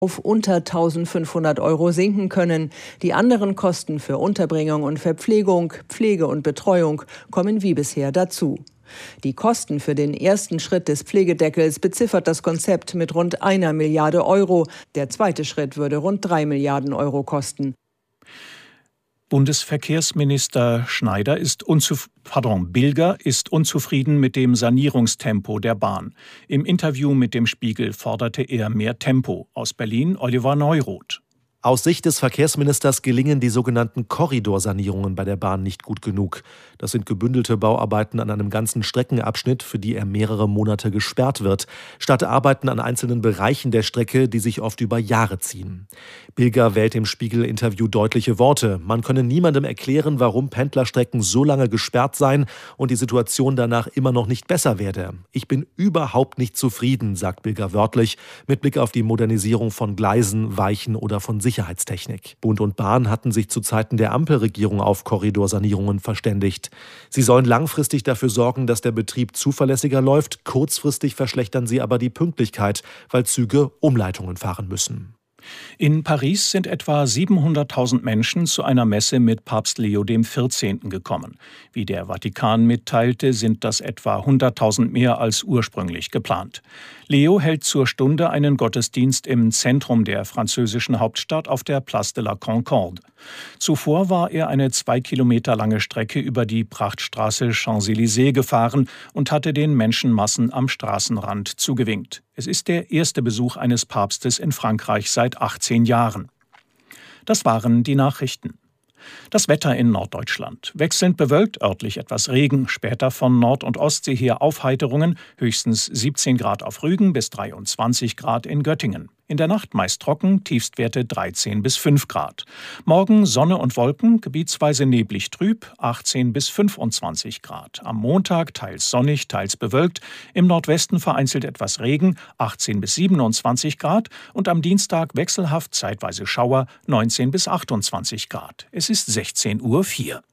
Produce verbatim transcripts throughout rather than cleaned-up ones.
auf unter eintausendfünfhundert Euro sinken können. Die anderen Kosten für Unterbringung und Verpflegung, Pflege und Betreuung kommen wie bisher dazu. Die Kosten für den ersten Schritt des Pflegedeckels beziffert das Konzept mit rund einer Milliarde Euro. Der zweite Schritt würde rund drei Milliarden Euro kosten. Bundesverkehrsminister Schneider ist unzuf- pardon, Bilger ist unzufrieden mit dem Sanierungstempo der Bahn. Im Interview mit dem Spiegel forderte er mehr Tempo. Aus Berlin Oliver Neuroth. Aus Sicht des Verkehrsministers gelingen die sogenannten Korridorsanierungen bei der Bahn nicht gut genug. Das sind gebündelte Bauarbeiten an einem ganzen Streckenabschnitt, für die er mehrere Monate gesperrt wird, statt Arbeiten an einzelnen Bereichen der Strecke, die sich oft über Jahre ziehen. Bilger wählt im Spiegel-Interview deutliche Worte. Man könne niemandem erklären, warum Pendlerstrecken so lange gesperrt seien und die Situation danach immer noch nicht besser werde. Ich bin überhaupt nicht zufrieden, sagt Bilger wörtlich, mit Blick auf die Modernisierung von Gleisen, Weichen oder von Sicherheitstechnik. Sicherheitstechnik. Bund und Bahn hatten sich zu Zeiten der Ampelregierung auf Korridorsanierungen verständigt. Sie sollen langfristig dafür sorgen, dass der Betrieb zuverlässiger läuft. Kurzfristig verschlechtern sie aber die Pünktlichkeit, weil Züge Umleitungen fahren müssen. In Paris sind etwa siebenhunderttausend Menschen zu einer Messe mit Papst Leo der vierzehnten gekommen. Wie der Vatikan mitteilte, sind das etwa hunderttausend mehr als ursprünglich geplant. Leo hält zur Stunde einen Gottesdienst im Zentrum der französischen Hauptstadt auf der Place de la Concorde. Zuvor war er eine zwei Kilometer lange Strecke über die Prachtstraße Champs-Élysées gefahren und hatte den Menschenmassen am Straßenrand zugewinkt. Es ist der erste Besuch eines Papstes in Frankreich seit achtzehn Jahren. Das waren die Nachrichten. Das Wetter in Norddeutschland. Wechselnd bewölkt, örtlich etwas Regen, später von Nord- und Ostsee her Aufheiterungen, höchstens siebzehn Grad auf Rügen bis dreiundzwanzig Grad in Göttingen. In der Nacht meist trocken, Tiefstwerte dreizehn bis fünf Grad. Morgen Sonne und Wolken, gebietsweise neblig trüb, achtzehn bis fünfundzwanzig Grad. Am Montag teils sonnig, teils bewölkt, im Nordwesten vereinzelt etwas Regen, achtzehn bis siebenundzwanzig Grad und am Dienstag wechselhaft zeitweise Schauer, neunzehn bis achtundzwanzig Grad. Es ist sechzehn Uhr vier.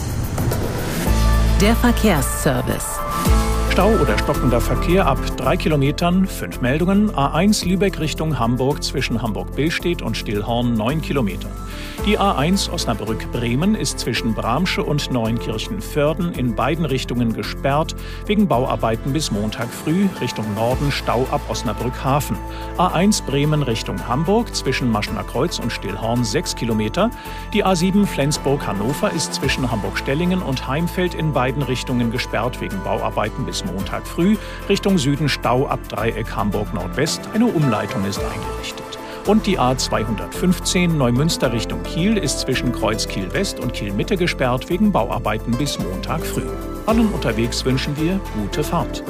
Der Verkehrsservice. Stau oder stockender Verkehr ab drei Kilometern, fünf Meldungen. A eins Lübeck Richtung Hamburg zwischen Hamburg-Billstedt und Stillhorn neun Kilometer. Die A eins Osnabrück-Bremen ist zwischen Bramsche und Neunkirchen-Vörden in beiden Richtungen gesperrt, wegen Bauarbeiten bis Montag früh, Richtung Norden Stau ab Osnabrück-Hafen. A eins Bremen Richtung Hamburg zwischen Maschener Kreuz und Stillhorn sechs Kilometer. Die A sieben Flensburg-Hannover ist zwischen Hamburg-Stellingen und Heimfeld in beiden Richtungen gesperrt, wegen Bauarbeiten bis Montag früh, Richtung Süden Stau ab Dreieck Hamburg Nordwest. Eine Umleitung ist eingerichtet. Und die A zweihundertfünfzehn Neumünster Richtung Kiel ist zwischen Kreuz Kiel West und Kiel Mitte gesperrt wegen Bauarbeiten bis Montag früh. Allen unterwegs wünschen wir gute Fahrt.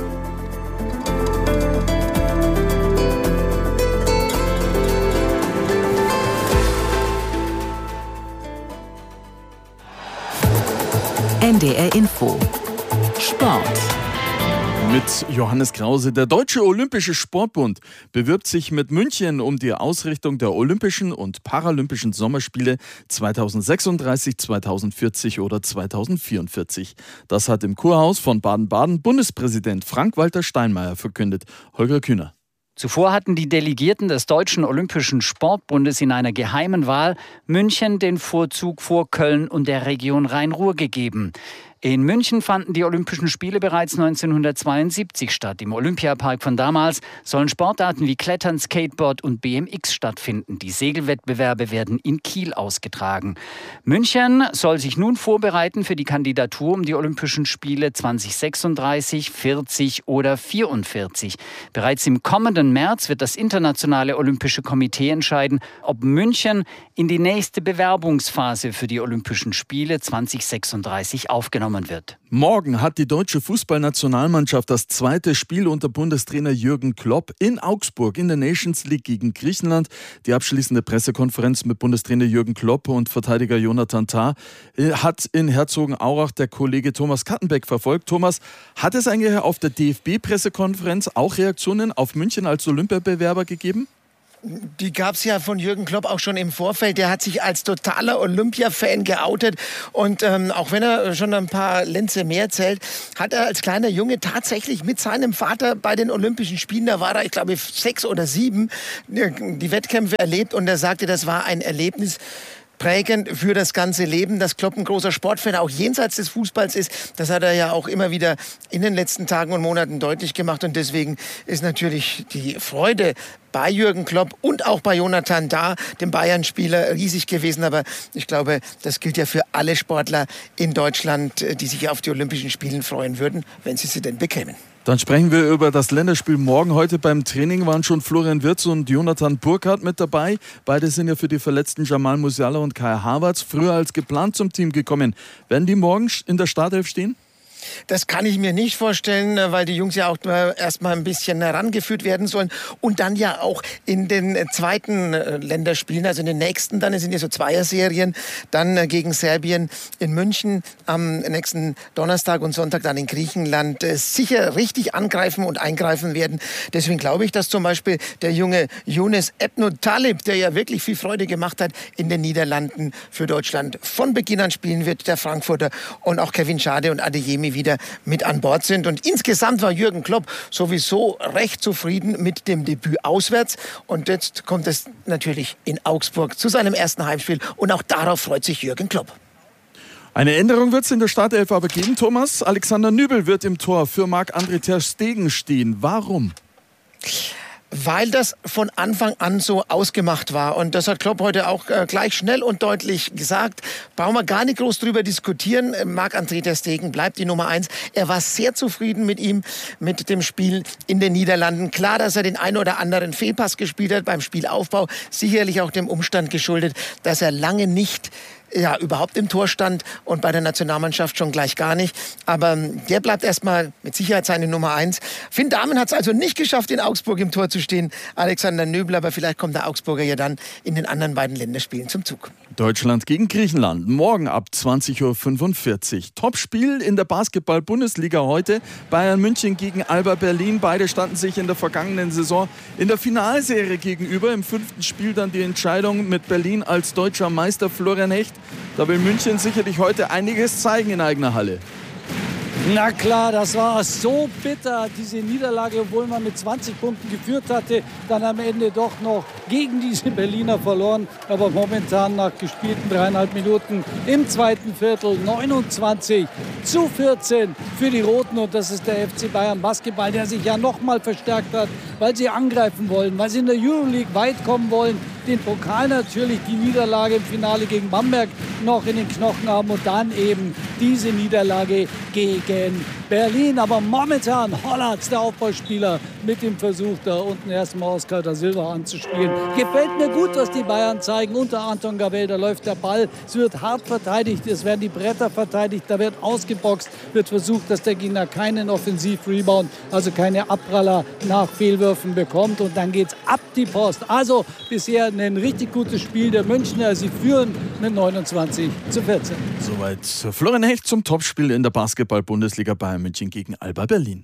N D R Info. Sport. Mit Johannes Krause. Der Deutsche Olympische Sportbund bewirbt sich mit München um die Ausrichtung der Olympischen und Paralympischen Sommerspiele zweitausendsechsunddreißig, zweitausendvierzig oder zweitausendvierundvierzig. Das hat im Kurhaus von Baden-Baden Bundespräsident Frank-Walter Steinmeier verkündet. Holger Kühner. Zuvor hatten die Delegierten des Deutschen Olympischen Sportbundes in einer geheimen Wahl München den Vorzug vor Köln und der Region Rhein-Ruhr gegeben. In München fanden die Olympischen Spiele bereits neunzehnhundertzweiundsiebzig statt. Im Olympiapark von damals sollen Sportarten wie Klettern, Skateboard und B M X stattfinden. Die Segelwettbewerbe werden in Kiel ausgetragen. München soll sich nun vorbereiten für die Kandidatur um die Olympischen Spiele zweitausendsechsunddreißig, vierzig oder vierundvierzig. Bereits im kommenden März wird das Internationale Olympische Komitee entscheiden, ob München in die nächste Bewerbungsphase für die Olympischen Spiele zweitausendsechsunddreißig aufgenommen wird. Morgen hat die deutsche Fußballnationalmannschaft das zweite Spiel unter Bundestrainer Jürgen Klopp in Augsburg in der Nations League gegen Griechenland. Die abschließende Pressekonferenz mit Bundestrainer Jürgen Klopp und Verteidiger Jonathan Tah hat in Herzogenaurach der Kollege Thomas Kattenbeck verfolgt. Thomas, hat es eigentlich auf der D F B-Pressekonferenz auch Reaktionen auf München als Olympiabewerber gegeben? Die gab es ja von Jürgen Klopp auch schon im Vorfeld. Der hat sich als totaler Olympia-Fan geoutet. Und ähm, auch wenn er schon ein paar Lenze mehr zählt, hat er als kleiner Junge tatsächlich mit seinem Vater bei den Olympischen Spielen, da war er, ich glaube, sechs oder sieben, die Wettkämpfe erlebt. Und er sagte, das war ein Erlebnis, prägend für das ganze Leben, dass Klopp ein großer Sportfan auch jenseits des Fußballs ist. Das hat er ja auch immer wieder in den letzten Tagen und Monaten deutlich gemacht. Und deswegen ist natürlich die Freude bei Jürgen Klopp und auch bei Jonathan Dahr, dem Bayern-Spieler, riesig gewesen. Aber ich glaube, das gilt ja für alle Sportler in Deutschland, die sich auf die Olympischen Spiele freuen würden, wenn sie sie denn bekämen. Dann sprechen wir über das Länderspiel morgen. Heute beim Training waren schon Florian Wirtz und Jonathan Burkhardt mit dabei. Beide sind ja für die verletzten Jamal Musiala und Kai Havertz früher als geplant zum Team gekommen. Werden die morgen in der Startelf stehen? Das kann ich mir nicht vorstellen, weil die Jungs ja auch erst mal ein bisschen herangeführt werden sollen und dann ja auch in den zweiten Länderspielen, also in den nächsten, dann sind ja so Zweierserien, dann gegen Serbien in München am nächsten Donnerstag und Sonntag dann in Griechenland sicher richtig angreifen und eingreifen werden. Deswegen glaube ich, dass zum Beispiel der junge Younes Ebnou-Talib, der ja wirklich viel Freude gemacht hat in den Niederlanden für Deutschland, von Beginn an spielen wird, der Frankfurter, und auch Kevin Schade und Adeyemi wieder mit an Bord sind. Und insgesamt war Jürgen Klopp sowieso recht zufrieden mit dem Debüt auswärts. Und jetzt kommt es natürlich in Augsburg zu seinem ersten Heimspiel. Und auch darauf freut sich Jürgen Klopp. Eine Änderung wird es in der Startelf aber geben, Thomas. Alexander Nübel wird im Tor für Marc-André ter Stegen stehen. Warum? Weil das von Anfang an so ausgemacht war. Und das hat Klopp heute auch äh, gleich schnell und deutlich gesagt. Brauchen wir gar nicht groß drüber diskutieren. Marc-André ter Stegen bleibt die Nummer eins. Er war sehr zufrieden mit ihm, mit dem Spiel in den Niederlanden. Klar, dass er den einen oder anderen Fehlpass gespielt hat beim Spielaufbau. Sicherlich auch dem Umstand geschuldet, dass er lange nicht ja, überhaupt im Tor stand und bei der Nationalmannschaft schon gleich gar nicht. Aber der bleibt erstmal mit Sicherheit seine Nummer eins. Finn Dahmen hat es also nicht geschafft, in Augsburg im Tor zu stehen. Alexander Nübel, aber vielleicht kommt der Augsburger ja dann in den anderen beiden Länderspielen zum Zug. Deutschland gegen Griechenland, morgen ab zwanzig Uhr fünfundvierzig. Topspiel in der Basketball-Bundesliga heute. Bayern München gegen Alba Berlin. Beide standen sich in der vergangenen Saison in der Finalserie gegenüber. Im fünften Spiel dann die Entscheidung mit Berlin als deutscher Meister. Florian Hecht, da will München sicherlich heute einiges zeigen in eigener Halle. Na klar, das war so bitter, diese Niederlage, obwohl man mit zwanzig Punkten geführt hatte, dann am Ende doch noch gegen diese Berliner verloren. Aber momentan nach gespielten dreieinhalb Minuten im zweiten Viertel neunundzwanzig zu vierzehn für die Roten. Und das ist der F C Bayern Basketball, der sich ja noch mal verstärkt hat, weil sie angreifen wollen, weil sie in der Euroleague weit kommen wollen. Den Pokal natürlich, die Niederlage im Finale gegen Bamberg noch in den Knochen haben und dann eben diese Niederlage gegen Berlin. Aber momentan Hollatz, der Aufbauspieler, mit dem Versuch, da unten erstmal Oscar da Silva anzuspielen. Gefällt mir gut, was die Bayern zeigen. Unter Anton Gabel, da läuft der Ball. Es wird hart verteidigt, es werden die Bretter verteidigt, da wird ausgeboxt, wird versucht, dass der Gegner keinen Offensiv-Rebound, also keine Abpraller nach Fehlwürfen bekommt. Und dann geht's ab die Post. Also bisher ein richtig gutes Spiel der Münchner. Sie führen mit neunundzwanzig zu vierzehn. Soweit Florian Hecht zum Topspiel in der Basketball-Bundesliga Bayern München gegen Alba Berlin.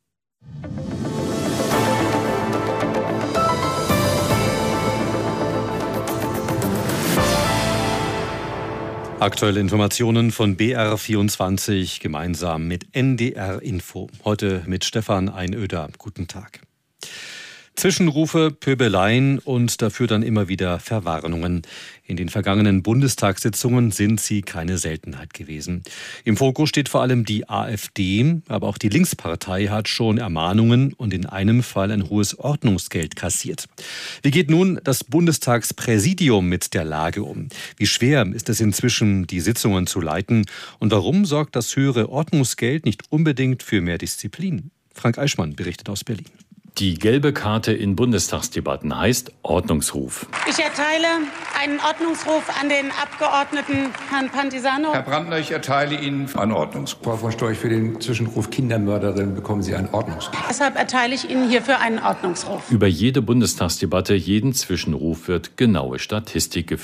Aktuelle Informationen von B R vierundzwanzig gemeinsam mit N D R Info. Heute mit Stefan Einöder. Guten Tag. Zwischenrufe, Pöbeleien und dafür dann immer wieder Verwarnungen. In den vergangenen Bundestagssitzungen sind sie keine Seltenheit gewesen. Im Fokus steht vor allem die AfD, aber auch die Linkspartei hat schon Ermahnungen und in einem Fall ein hohes Ordnungsgeld kassiert. Wie geht nun das Bundestagspräsidium mit der Lage um? Wie schwer ist es inzwischen, die Sitzungen zu leiten? Und warum sorgt das höhere Ordnungsgeld nicht unbedingt für mehr Disziplin? Frank Eichmann berichtet aus Berlin. Die gelbe Karte in Bundestagsdebatten heißt Ordnungsruf. Ich erteile einen Ordnungsruf an den Abgeordneten Herrn Pantisano. Herr Brandner, ich erteile Ihnen einen Ordnungsruf. Frau von Storch, für den Zwischenruf Kindermörderin bekommen Sie einen Ordnungsruf. Deshalb erteile ich Ihnen hierfür einen Ordnungsruf. Über jede Bundestagsdebatte, jeden Zwischenruf wird genaue Statistik geführt.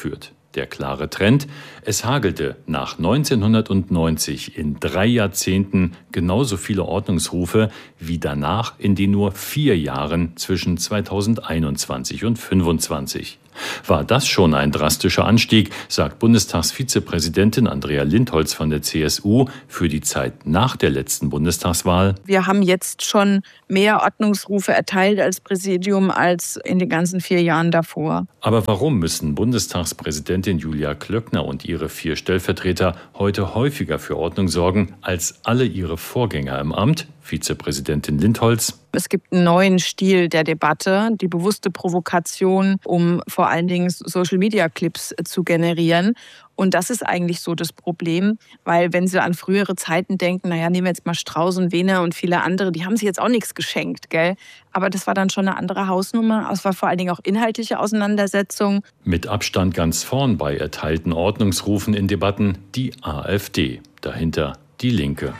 Der klare Trend: Es hagelte nach neunzehnhundertneunzig in drei Jahrzehnten genauso viele Ordnungsrufe wie danach in den nur vier Jahren zwischen zweitausendeinundzwanzig und fünfundzwanzig. War das schon ein drastischer Anstieg, sagt Bundestagsvizepräsidentin Andrea Lindholz von der C S U für die Zeit nach der letzten Bundestagswahl. Wir haben jetzt schon mehr Ordnungsrufe erteilt als Präsidium als in den ganzen vier Jahren davor. Aber warum müssen Bundestagspräsidentin Julia Klöckner und ihre vier Stellvertreter heute häufiger für Ordnung sorgen als alle ihre Vorgänger im Amt? Vizepräsidentin Lindholz. Es gibt einen neuen Stil der Debatte, die bewusste Provokation, um vor allen Dingen Social-Media-Clips zu generieren. Und das ist eigentlich so das Problem, weil wenn Sie an frühere Zeiten denken, naja, nehmen wir jetzt mal Strauß und Wehner und viele andere, die haben sich jetzt auch nichts geschenkt, gell? Aber das war dann schon eine andere Hausnummer. Es war vor allen Dingen auch inhaltliche Auseinandersetzung. Mit Abstand ganz vorn bei erteilten Ordnungsrufen in Debatten die AfD. Dahinter die Linke.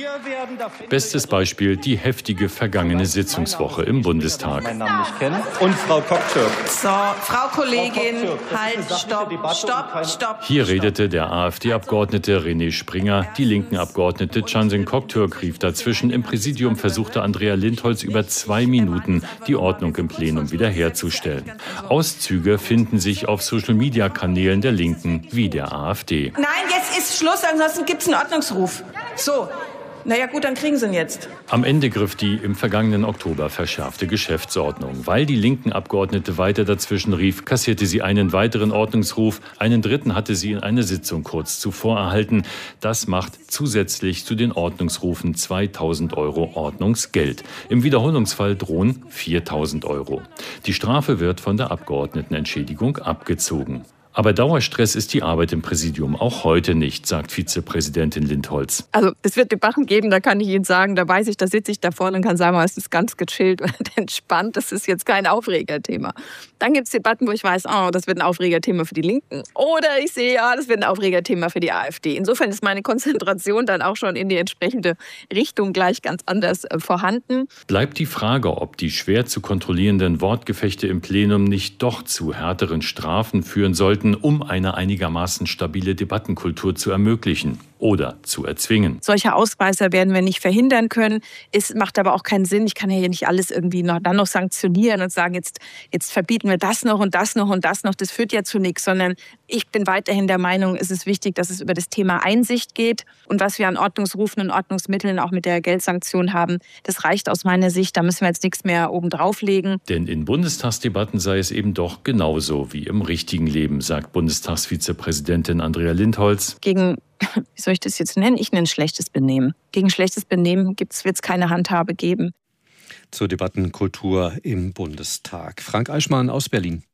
Bestes Beispiel die heftige vergangene Sitzungswoche im Bundestag. Mein Name nicht kennen. Und Frau Koktürk. So, Frau Kollegin, halt, stopp, stopp, stopp. Hier redete der AfD-Abgeordnete René Springer. Die linken Abgeordnete Cansu Koktürk rief dazwischen. Im Präsidium versuchte Andrea Lindholz über zwei Minuten die Ordnung im Plenum wiederherzustellen. Auszüge finden sich auf Social-Media-Kanälen der Linken wie der AfD. Nein, jetzt ist Schluss, ansonsten gibt es einen Ordnungsruf. So, naja gut, dann kriegen Sie ihn jetzt. Am Ende griff die im vergangenen Oktober verschärfte Geschäftsordnung. Weil die linken Abgeordnete weiter dazwischen rief, kassierte sie einen weiteren Ordnungsruf. Einen dritten hatte sie in einer Sitzung kurz zuvor erhalten. Das macht zusätzlich zu den Ordnungsrufen zweitausend Euro Ordnungsgeld. Im Wiederholungsfall drohen viertausend Euro. Die Strafe wird von der Abgeordnetenentschädigung abgezogen. Aber Dauerstress ist die Arbeit im Präsidium auch heute nicht, sagt Vizepräsidentin Lindholz. Also es wird Debatten geben, da kann ich Ihnen sagen, da weiß ich, da sitze ich da vorne und kann sagen, es ist ganz gechillt und entspannt, das ist jetzt kein Aufregerthema. Dann gibt es Debatten, wo ich weiß, oh, das wird ein Aufregerthema für die Linken. Oder ich sehe, ja, das wird ein Aufregerthema für die AfD. Insofern ist meine Konzentration dann auch schon in die entsprechende Richtung gleich ganz anders äh, vorhanden. Bleibt die Frage, ob die schwer zu kontrollierenden Wortgefechte im Plenum nicht doch zu härteren Strafen führen sollten, um eine einigermaßen stabile Debattenkultur zu ermöglichen oder zu erzwingen. Solche Ausreißer werden wir nicht verhindern können. Es macht aber auch keinen Sinn. Ich kann ja hier nicht alles irgendwie noch, dann noch sanktionieren und sagen, jetzt, jetzt verbieten wir das noch und das noch und das noch. Das führt ja zu nichts, sondern ich bin weiterhin der Meinung, es ist wichtig, dass es über das Thema Einsicht geht. Und was wir an Ordnungsrufen und Ordnungsmitteln auch mit der Geldsanktion haben, das reicht aus meiner Sicht. Da müssen wir jetzt nichts mehr oben drauflegen. Denn in Bundestagsdebatten sei es eben doch genauso wie im richtigen Leben, sagt Bundestagsvizepräsidentin Andrea Lindholz. Gegen, wie soll ich das jetzt nennen? Ich nenne schlechtes Benehmen. Gegen schlechtes Benehmen wird es keine Handhabe geben. Zur Debattenkultur im Bundestag. Frank Eichmann aus Berlin.